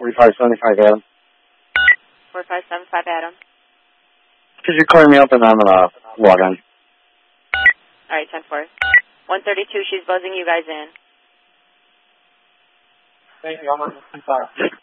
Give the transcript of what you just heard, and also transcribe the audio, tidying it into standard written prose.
4575 Adam. 4575 Adam. Could you call me up and I'm gonna log on? All right, 10-4. 132, she's buzzing you guys in. Thank you. I'm sorry.